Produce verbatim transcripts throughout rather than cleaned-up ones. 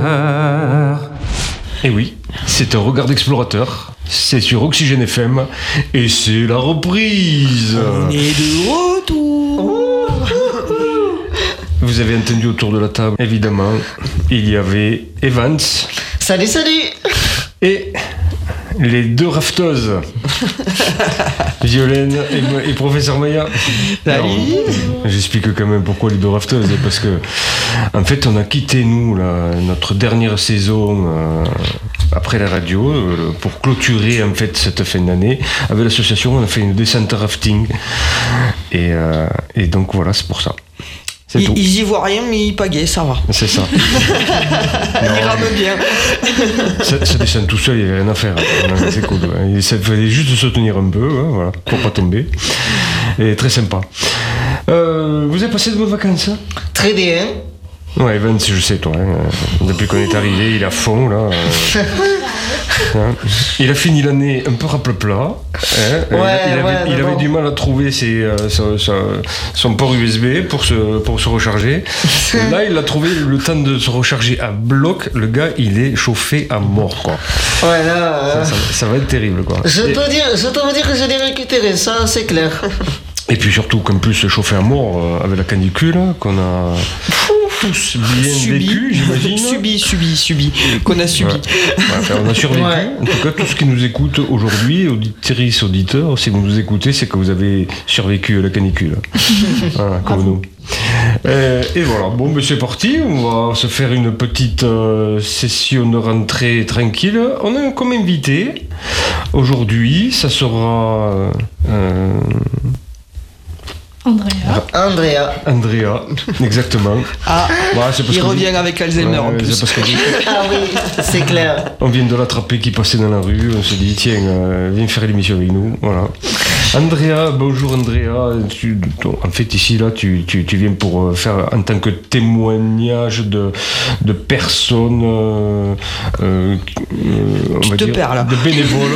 Et oui, c'est un regard d'explorateur. C'est sur Oxygène F M et c'est la reprise. On est de retour. Vous avez entendu autour de la table, évidemment, il y avait Evans. Salut, salut. Et les deux rafteuses, Violaine et, et Professeur Maya. Salut. J'explique quand même pourquoi les deux rafteuses, parce que en fait on a quitté nous la, notre dernière saison euh, après la radio euh, pour clôturer en fait cette fin d'année. Avec l'association on a fait une descente rafting et, euh, et donc voilà, c'est pour ça. C'est ils, tout. Ils y voient rien, mais ils pagaient, ça va. C'est ça. Ils rament bien. Ça, ça descend tout seul, il n'y avait rien à faire. Non, c'est cool. Il fallait juste se tenir un peu, hein, voilà, pour pas tomber. Et très sympa. Euh, vous avez passé de bonnes vacances? Très bien. Ouais, Evan, je sais, toi. Hein, depuis qu'on est arrivé, il est à fond, là. Euh, hein. Il a fini l'année un peu raple-plat. Hein, ouais, il, il avait, ouais, il avait du mal à trouver ses, euh, son, son, son port U S B pour se, pour se recharger. Là, il a trouvé le temps de se recharger à bloc. Le gars, il est chauffé à mort, quoi. Ouais, là, euh... ça, ça, ça va être terrible, quoi. Je Et... dois dire, je dois dire que je l'ai récupéré, ça, c'est clair. Et puis surtout qu'en plus chauffé à mort euh, avec la canicule qu'on a tous bien subi. vécu, j'imagine. Subi, subi, subi, qu'on a subi. Ouais. Ouais, enfin, on a survécu. Ouais. En tout cas, tout ce qui nous écoute aujourd'hui, auditrices, auditeurs, si vous nous écoutez, c'est que vous avez survécu à la canicule. Voilà, comme nous. Euh, et voilà, bon, ben c'est parti. On va se faire une petite euh, session de rentrée tranquille. On a comme invité aujourd'hui, ça sera. Euh, Andrea. Andrea. Andrea, exactement. Ah, ouais, c'est parce il revient dit... avec Alzheimer ouais, en plus. Parce que... Ah oui, c'est clair. On vient de l'attraper qui passait dans la rue. On s'est dit, tiens, euh, viens faire l'émission avec nous. Voilà. Andrea, bonjour Andrea. Tu, en fait, ici, là, tu, tu, tu viens pour faire en tant que témoignage de, de personnes. Euh, euh, on tu va te dire, perds là. De bénévoles.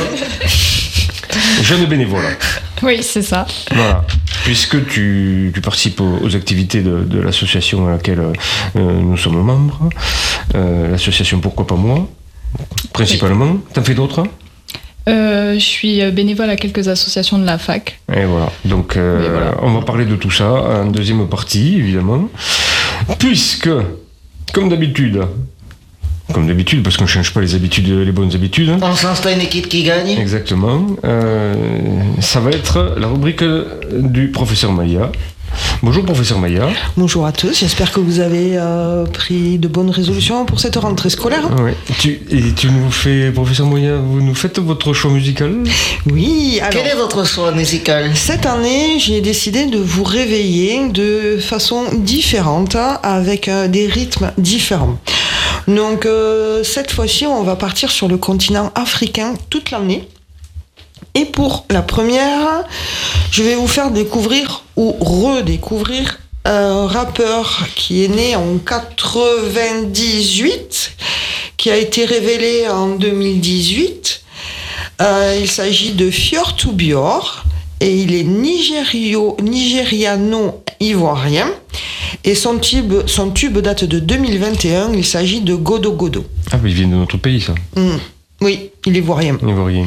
Jeunes bénévoles. Oui, c'est ça. Voilà. Puisque tu, tu participes aux, aux activités de, de l'association à laquelle euh, nous sommes membres, euh, l'association Pourquoi pas moi, principalement. Oui. T'en fais d'autres? euh, Je suis bénévole à quelques associations de la fac. Et voilà. Donc, euh, voilà. On va parler de tout ça en deuxième partie, évidemment. Puisque, comme d'habitude, Comme d'habitude, parce qu'on ne change pas les habitudes, les bonnes habitudes. On change pas une équipe qui gagne. Exactement. Euh, ça va être la rubrique du professeur Maya. Bonjour professeur Maya. Bonjour à tous, j'espère que vous avez euh, pris de bonnes résolutions pour cette rentrée scolaire. Oui. Tu, et tu nous fais, professeur Maya, vous nous faites votre choix musical? Oui. Alors, quel est votre choix musical? Cette année, j'ai décidé de vous réveiller de façon différente, avec euh, des rythmes différents. Donc euh, cette fois-ci, on va partir sur le continent africain toute l'année. Et pour la première, je vais vous faire découvrir ou redécouvrir un rappeur qui est né en quatre-vingt-dix-huit, qui a été révélé en deux mille dix-huit. Euh, il s'agit de Fior to Bior et il est nigério, nigériano-ivoirien. Et son tube, son tube date de deux mille vingt et un, il s'agit de Godo Godo. Ah, mais il vient de notre pays, ça. Mmh. Oui, il est ivoirien. Ivoirien.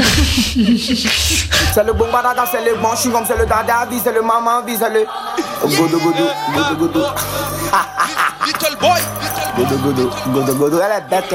C'est le bon barada, c'est le bon chewing-gum, c'est le dada, c'est le maman, c'est le Godo Godo, Godo Godo. Little boy, Godo Godo, Godo Godo, elle est bête.